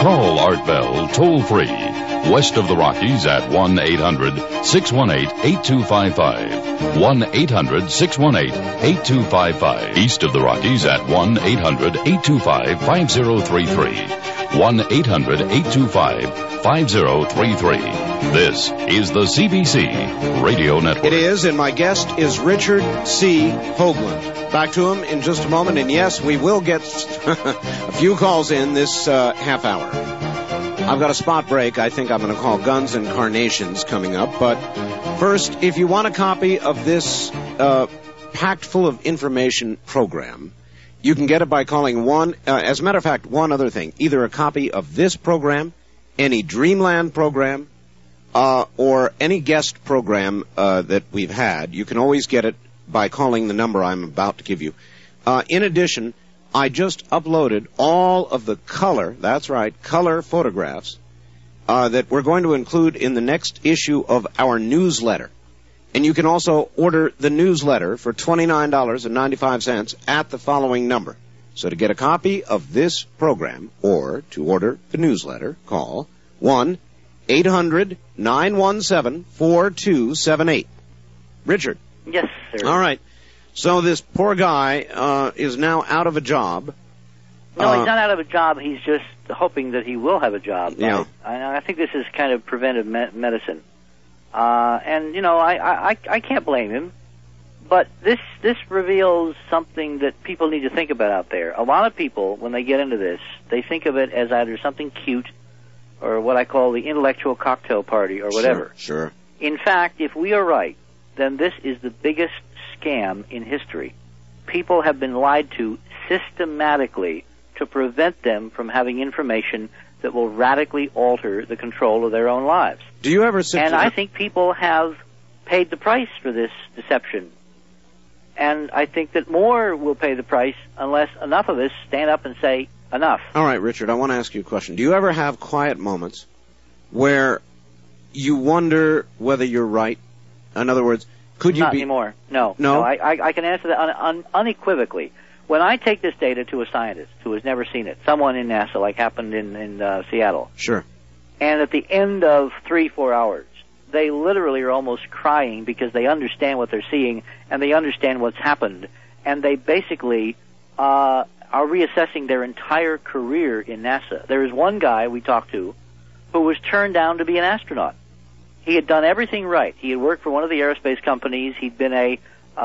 Call Art Bell toll-free, west of the Rockies at 1-800-618-8255. 1-800-618-8255. East of the Rockies at 1-800-825-5033. 1-800-825-5033. This is the CBC Radio Network. It is, and my guest is Richard C. Hoagland. Back to him in just a moment, and yes, we will get a few calls in this half hour. I've got a spot break. I think I'm going to call Guns and Carnations coming up, but first, if you want a copy of this packed full of information program, you can get it by calling as a matter of fact, one other thing, either a copy of this program, any Dreamland program, or any guest program that we've had. You can always get it by calling the number I'm about to give you. In addition, I just uploaded all of the color photographs that we're going to include in the next issue of our newsletter. And you can also order the newsletter for $29.95 at the following number. So to get a copy of this program or to order the newsletter, call 1-800-917-4278. Richard. Yes, sir. All right. So this poor guy is now out of a job. No, he's not out of a job. He's just hoping that he will have a job. Yeah. I think this is kind of preventive medicine. And, you know, I can't blame him. But this reveals something that people need to think about out there. A lot of people, when they get into this, they think of it as either something cute or what I call the intellectual cocktail party or whatever. Sure. In fact, if we are right, then this is the biggest scam in history. People have been lied to systematically to prevent them from having information that will radically alter the control of their own lives. Do you ever I think people have paid the price for this deception. And I think that more will pay the price unless enough of us stand up and say, enough. All right, Richard, I want to ask you a question. Do you ever have quiet moments where you wonder whether you're right? In other words, could you Not be... anymore. No. No? I can answer that unequivocally. When I take this data to a scientist who has never seen it, someone in NASA, like happened in Seattle. Sure. And at the end of 3-4 hours, they literally are almost crying because they understand what they're seeing and they understand what's happened. And they basically are reassessing their entire career in NASA. There is one guy we talked to who was turned down to be an astronaut. He had done everything right. He had worked for one of the aerospace companies. He'd been an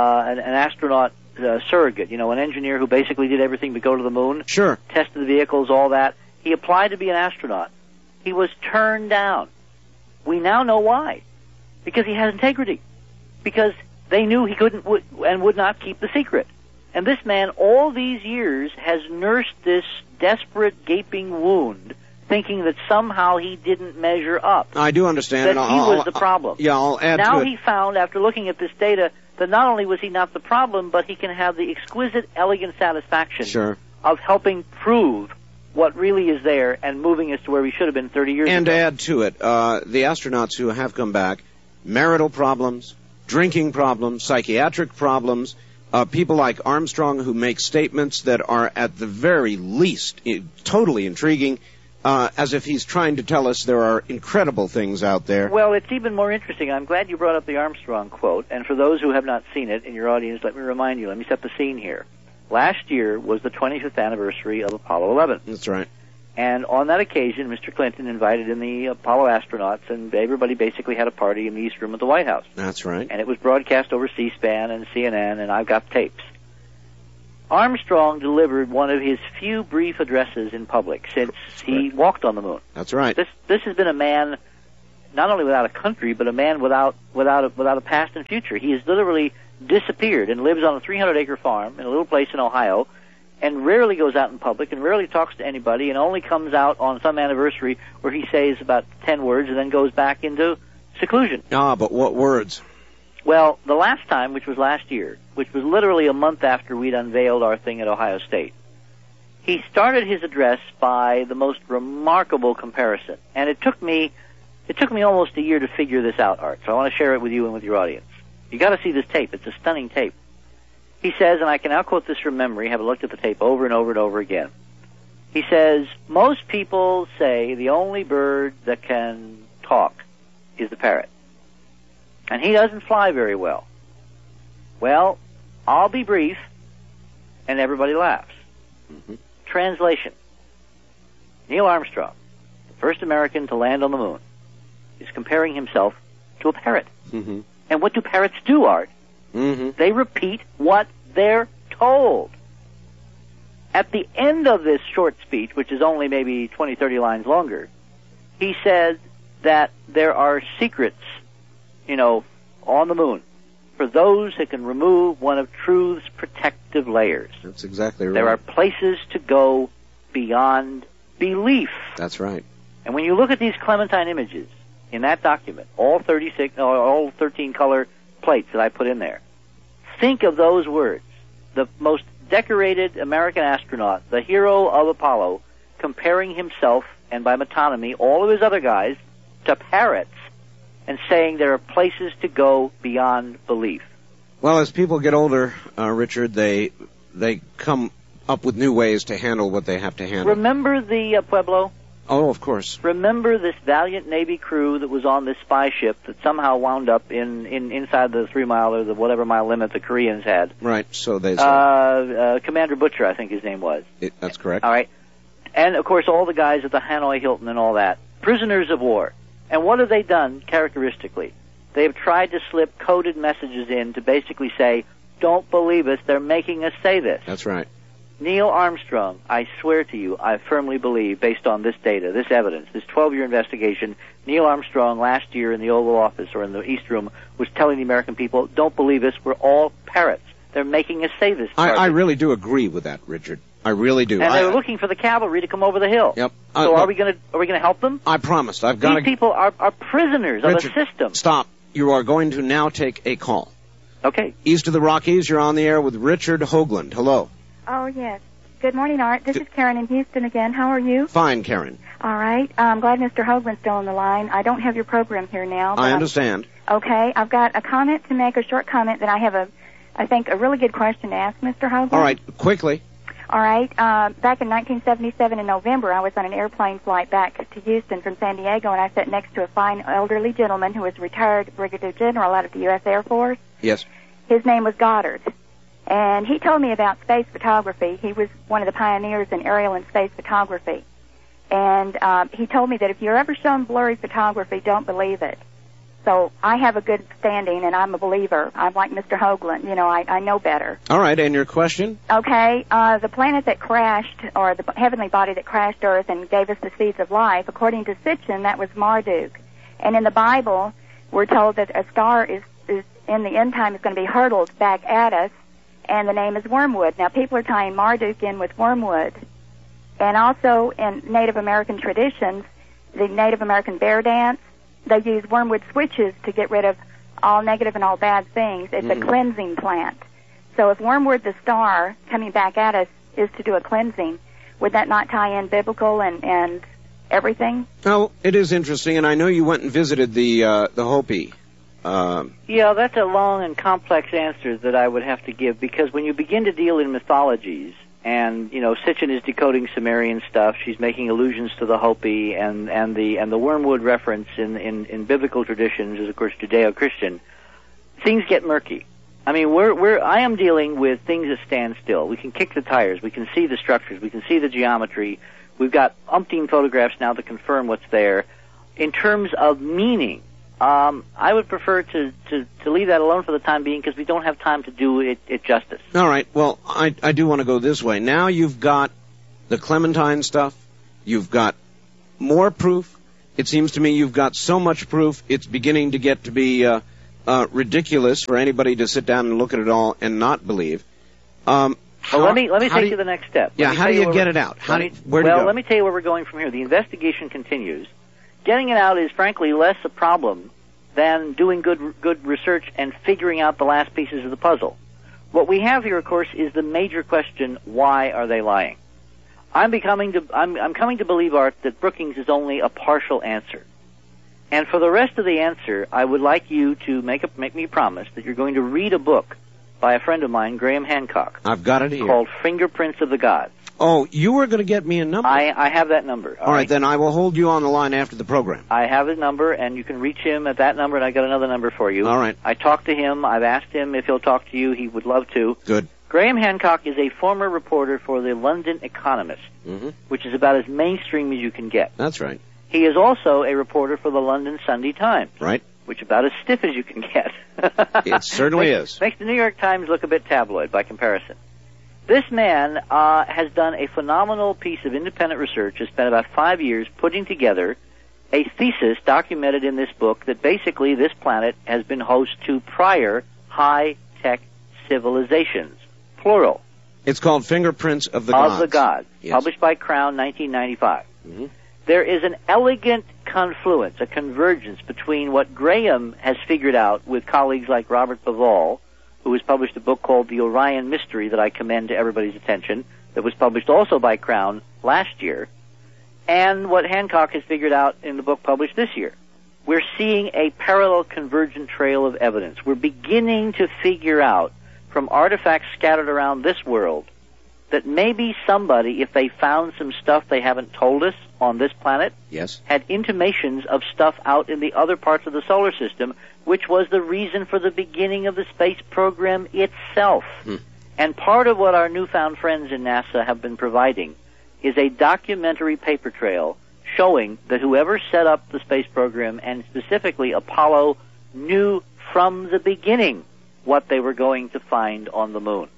astronaut surrogate, you know, an engineer who basically did everything but go to the moon. Sure. Tested the vehicles, all that. He applied to be an astronaut. He was turned down. We now know why. Because he has integrity. Because they knew he would not keep the secret. And this man, all these years, has nursed this desperate, gaping wound, thinking that somehow he didn't measure up. I do understand. That he was the problem. I'll add now to it. He found, after looking at this data, that not only was he not the problem, but he can have the exquisite, elegant satisfaction of helping prove what really is there and moving us to where we should have been 30 years ago. And to add to it, the astronauts who have come back, marital problems, drinking problems, psychiatric problems, people like Armstrong who make statements that are at the very least totally intriguing, as if he's trying to tell us there are incredible things out there. Well, it's even more interesting. I'm glad you brought up the Armstrong quote. And for those who have not seen it in your audience, let me remind you, let me set the scene here. Last year was the 25th anniversary of Apollo 11. That's right. And on that occasion, Mr. Clinton invited in the Apollo astronauts, and everybody basically had a party in the East Room of the White House. That's right. And it was broadcast over C-SPAN and CNN, and I've got tapes. Armstrong delivered one of his few brief addresses in public since he walked on the moon. That's right. This has been a man not only without a country, but a man without a past and future. He has literally disappeared and lives on a 300-acre farm in a little place in Ohio, and rarely goes out in public and rarely talks to anybody, and only comes out on some anniversary where he says about 10 words and then goes back into seclusion. But what words? Well, the last time, which was last year, which was literally a month after we'd unveiled our thing at Ohio State, he started his address by the most remarkable comparison. And it took me almost a year to figure this out, Art, so I want to share it with you and with your audience. You got to see this tape. It's a stunning tape. He says, and I can now quote this from memory, having looked at the tape over and over and over again. He says, most people say the only bird that can talk is the parrot. And he doesn't fly very well. Well, I'll be brief, and everybody laughs. Mm-hmm. Translation. Neil Armstrong, the first American to land on the moon, is comparing himself to a parrot. Mm-hmm. And what do parrots do, Art? Mm-hmm. They repeat what they're told. At the end of this short speech, which is only maybe 20, 30 lines longer, he said that there are secrets, on the moon for those that can remove one of truth's protective layers. That's exactly right. There are places to go beyond belief. That's right. And when you look at these Clementine images in that document, all 13 color plates that I put in there, think of those words. The most decorated American astronaut, the hero of Apollo, comparing himself, and by metonymy, all of his other guys, to parrots, and saying there are places to go beyond belief. Well, as people get older, Richard, they come up with new ways to handle what they have to handle. Remember the Pueblo? Oh, of course. Remember this valiant Navy crew that was on this spy ship that somehow wound up inside the 3 mile or the whatever mile limit the Koreans had? Right, so they said. Commander Butcher, I think his name was. That's correct. All right. And, of course, all the guys at the Hanoi Hilton and all that. Prisoners of war. And what have they done, characteristically? They have tried to slip coded messages in to basically say, don't believe us, they're making us say this. That's right. Neil Armstrong, I swear to you, I firmly believe, based on this data, this evidence, this 12-year investigation, Neil Armstrong last year in the Oval Office or in the East Room was telling the American people, don't believe us, we're all parrots. They're making us say this. I really do agree with that, Richard. I really do. And they were looking for the cavalry to come over the hill. Yep. So are we going to help them? I promised. I've got to. These people are prisoners Richard, of a system. Stop. You are going to now take a call. Okay. East of the Rockies, you're on the air with Richard Hoagland. Hello. Oh, yes. Good morning, Art. This is Karen in Houston again. How are you? Fine, Karen. All right. I'm glad Mr. Hoagland's still on the line. I don't have your program here now. I understand. Okay. I've got a comment to make, a short comment, that I have I think, a really good question to ask Mr. Hoagland. All right. Quickly. All right. Back in 1977 in November, I was on an airplane flight back to Houston from San Diego, and I sat next to a fine elderly gentleman who was a retired brigadier general out of the U.S. Air Force. Yes. His name was Goddard. And he told me about space photography. He was one of the pioneers in aerial and space photography. And he told me that if you're ever shown blurry photography, don't believe it. So I have a good standing, and I'm a believer. I'm like Mr. Hoagland. I know better. All right, and your question? Okay, the planet that crashed, or the heavenly body that crashed Earth and gave us the seeds of life, according to Sitchin, that was Marduk. And in the Bible, we're told that a star is in the end time is going to be hurtled back at us, and the name is Wormwood. Now, people are tying Marduk in with Wormwood. And also, in Native American traditions, the Native American bear dance, they use wormwood switches to get rid of all negative and all bad things. It's a cleansing plant. So if wormwood, the star, coming back at us, is to do a cleansing, would that not tie in biblical and everything? Well, it is interesting, and I know you went and visited the Hopi. Yeah, that's a long and complex answer that I would have to give, because when you begin to deal in mythologies, and Sitchin is decoding Sumerian stuff. She's making allusions to the Hopi, and the wormwood reference in biblical traditions is of course Judeo-Christian. Things get murky. I mean, I am dealing with things that stand still. We can kick the tires. We can see the structures. We can see the geometry. We've got umpteen photographs now to confirm what's there. In terms of meaning, I would prefer to leave that alone for the time being, because we don't have time to do it justice. All right. Well, I do want to go this way. Now you've got the Clementine stuff. You've got more proof. It seems to me you've got so much proof, it's beginning to get to be ridiculous for anybody to sit down and look at it all and not believe. Let me take you to the next step. Yeah, how do you get it out? Where do you go? Let me tell you where we're going from here. The investigation continues. Getting it out is, frankly, less a problem than doing good research and figuring out the last pieces of the puzzle. What we have here, of course, is the major question: why are they lying? I'm coming to believe, Art, that Brookings is only a partial answer. And for the rest of the answer, I would like you to make me a promise that you're going to read a book by a friend of mine, Graham Hancock. I've got it here. Called Fingerprints of the Gods. Oh, you were going to get me a number. I have that number. All right, then I will hold you on the line after the program. I have his number, and you can reach him at that number, and I got another number for you. All right. I talked to him. I've asked him if he'll talk to you. He would love to. Good. Graham Hancock is a former reporter for the London Economist, which is about as mainstream as you can get. That's right. He is also a reporter for the London Sunday Times. Right. Which is about as stiff as you can get. It certainly is. Makes the New York Times look a bit tabloid by comparison. This man has done a phenomenal piece of independent research, has spent about 5 years putting together a thesis documented in this book that basically this planet has been host to prior high-tech civilizations, plural. It's called Fingerprints of the Gods. Of the Gods, yes. Published by Crown, 1995. There is an elegant confluence, a convergence between what Graham has figured out with colleagues like Robert Bauval, who has published a book called The Orion Mystery that I commend to everybody's attention, that was published also by Crown last year, and what Hancock has figured out in the book published this year. We're seeing a parallel convergent trail of evidence. We're beginning to figure out from artifacts scattered around this world that maybe somebody, if they found some stuff they haven't told us on this planet, yes, had intimations of stuff out in the other parts of the solar system, which was the reason for the beginning of the space program itself. And part of what our newfound friends in NASA have been providing is a documentary paper trail showing that whoever set up the space program, and specifically Apollo, knew from the beginning what they were going to find on the moon.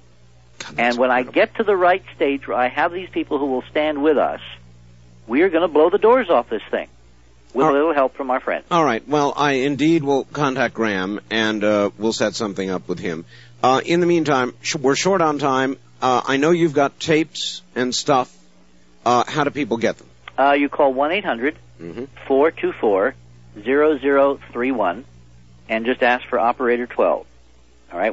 And when I get to the right stage where I have these people who will stand with us, we are going to blow the doors off this thing with a little help from our friends. All right. Well, I indeed will contact Graham, and we'll set something up with him. In the meantime, we're short on time. I know you've got tapes and stuff. How do people get them? You call 1-800-424-0031 and just ask for Operator 12. All right,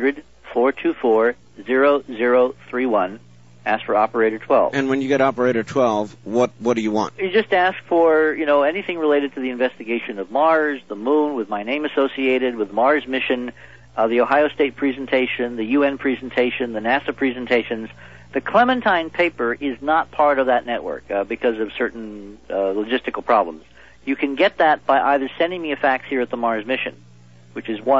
1-800-424-0031. Ask for Operator 12. And when you get Operator 12, what do you want? You just ask for, anything related to the investigation of Mars, the moon, with my name associated, with Mars mission, the Ohio State presentation, the UN presentation, the NASA presentations. The Clementine paper is not part of that network because of certain logistical problems. You can get that by either sending me a fax here at the Mars mission, which is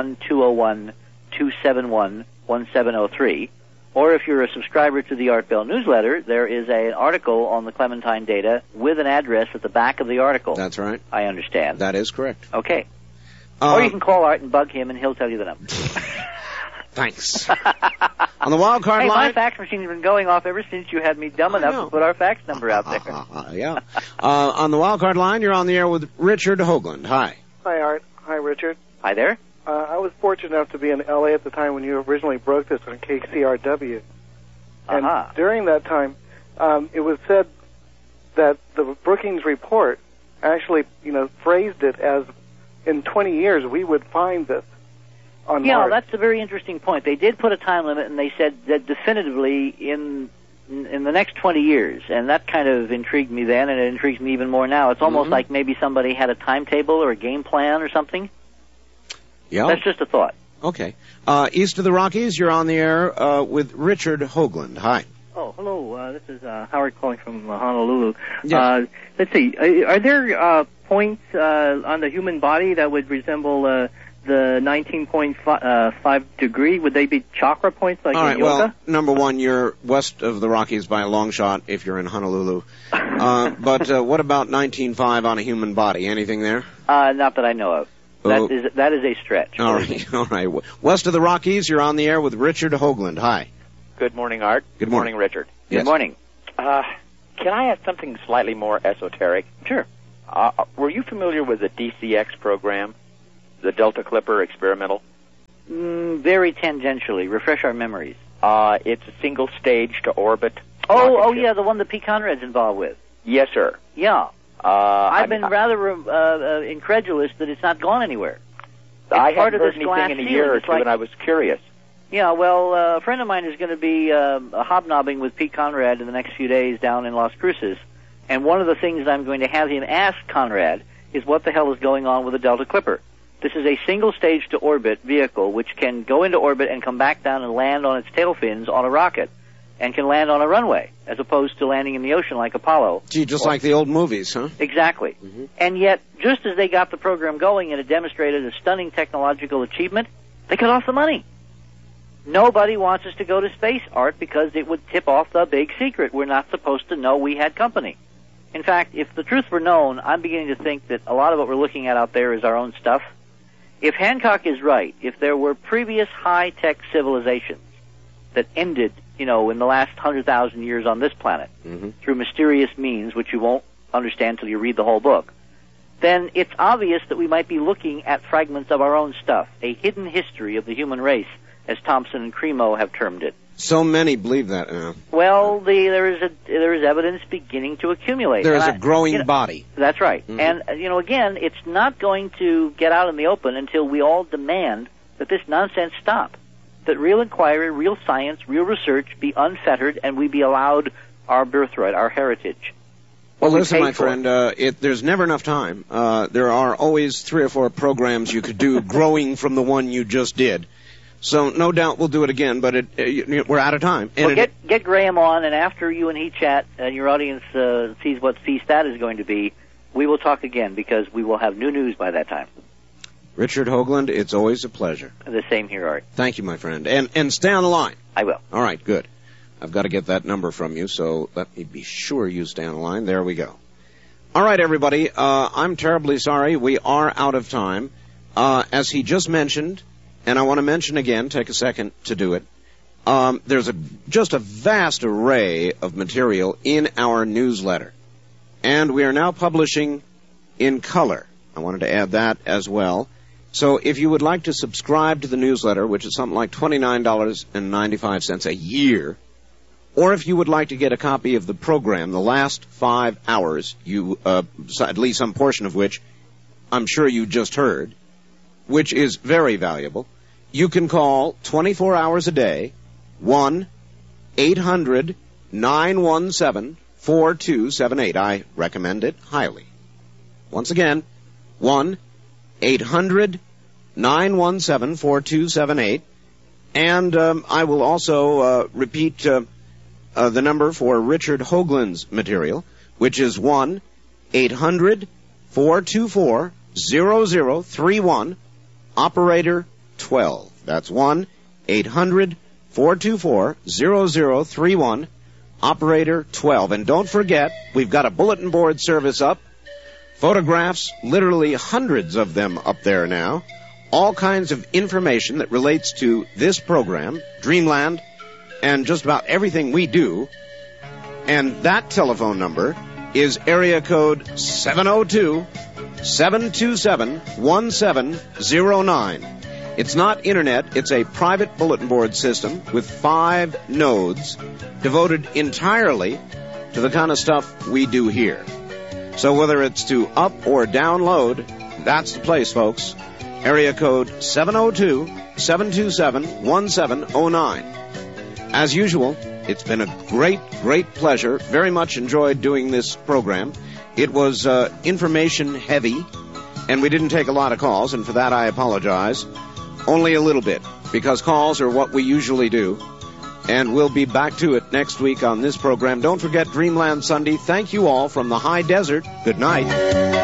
1-201-271-1703, or if you're a subscriber to the Art Bell newsletter, there is an article on the Clementine data with an address at the back of the article. That's right. I understand. That is correct. Okay. Or you can call Art and bug him, and he'll tell you the number. Thanks. On the wild card line... my fax machine has been going off ever since you had me dumb enough to put our fax number out there. Yeah. On the wild card line, you're on the air with Richard Hoagland. Hi. Hi, Art. Hi, Richard. Hi there. I was fortunate enough to be in L.A. at the time when you originally broke this on KCRW. And during that time, it was said that the Brookings report actually, phrased it as in 20 years we would find this on Mars. Yeah, that's a very interesting point. They did put a time limit, and they said that definitively in the next 20 years, and that kind of intrigued me then, and it intrigues me even more now. It's almost like maybe somebody had a timetable or a game plan or something. Yeah. That's just a thought. Okay. East of the Rockies, you're on the air with Richard Hoagland. Hi. Oh, hello. This is Howard calling from Honolulu. Yes. Let's see. Are there points on the human body that would resemble the 19.5 degree? Would they be chakra points like All right, in yoga? well, number one, you're west of the Rockies by a long shot if you're in Honolulu. But what about 19.5 on a human body? Anything there? Not that I know of. That is a stretch. All right. West of the Rockies, you're on the air with Richard Hoagland. Hi. Good morning, Art. Good morning, Richard. Yes. Good morning. Can I ask something slightly more esoteric? Sure. Were you familiar with the DCX program, the Delta Clipper experimental? Very tangentially. Refresh our memories. It's a single stage to orbit. Oh, yeah, the one that Pete Conrad's involved with. Yes, sir. Yeah. I've been rather incredulous that it's not gone anywhere. I haven't heard anything in a year or two, and I was curious. Yeah, well, a friend of mine is going to be hobnobbing with Pete Conrad in the next few days down in Las Cruces, and one of the things I'm going to have him ask Conrad is what the hell is going on with the Delta Clipper. This is a single-stage-to-orbit vehicle which can go into orbit and come back down and land on its tail fins on a rocket. and can land on a runway, as opposed to landing in the ocean like Apollo. Gee, just like the old movies, huh? Exactly. Mm-hmm. And yet, just as they got the program going and it demonstrated a stunning technological achievement, they cut off the money. Nobody wants us to go to space, Art, because it would tip off the big secret. We're not supposed to know we had company. In fact, if the truth were known, I'm beginning to think that a lot of what we're looking at out there is our own stuff. If Hancock is right, if there were previous high-tech civilizations that ended, in the last 100,000 years on this planet, through mysterious means, which you won't understand till you read the whole book, then it's obvious that we might be looking at fragments of our own stuff, a hidden history of the human race, as Thompson and Cremo have termed it. So many believe that now. Well, there is evidence beginning to accumulate. There is a growing body. That's right. Mm-hmm. And, again, it's not going to get out in the open until we all demand that this nonsense stop, that real inquiry, real science, real research be unfettered, and we be allowed our birthright, our heritage. Well, listen, my friend, there's never enough time. There are always 3 or 4 programs you could do growing from the one you just did. So no doubt we'll do it again, but we're out of time. Well, get Graham on, and after you and he chat and your audience sees what feast that is going to be, we will talk again, because we will have new news by that time. Richard Hoagland, it's always a pleasure. The same here, Art. Thank you, my friend. And stay on the line. I will. All right, good. I've got to get that number from you, so let me be sure you stay on the line. There we go. All right, everybody, I'm terribly sorry. We are out of time. As he just mentioned, and I want to mention again, take a second to do it, there's just a vast array of material in our newsletter. And we are now publishing in color. I wanted to add that as well. So if you would like to subscribe to the newsletter, which is something like $29.95 a year, or if you would like to get a copy of the program, the last 5 hours, at least some portion of which I'm sure you just heard, which is very valuable, you can call 24 hours a day, 1-800-917-4278. I recommend it highly. Once again, 1-800-917-4278. And I will also repeat the number for Richard Hoagland's material, which is 1-800-424-0031, operator 12. That's 1-800-424-0031, operator 12. And don't forget, we've got a bulletin board service up. Photographs, literally hundreds of them up there now. All kinds of information that relates to this program, Dreamland, and just about everything we do. And that telephone number is area code 702-727-1709. It's not internet, it's a private bulletin board system with 5 nodes devoted entirely to the kind of stuff we do here. So whether it's to up or download, that's the place, folks. Area code 702-727-1709. As usual, it's been a great, great pleasure. Very much enjoyed doing this program. It was information heavy, and we didn't take a lot of calls, and for that I apologize. Only a little bit, because calls are what we usually do. And we'll be back to it next week on this program. Don't forget Dreamland Sunday. Thank you all from the high desert. Good night.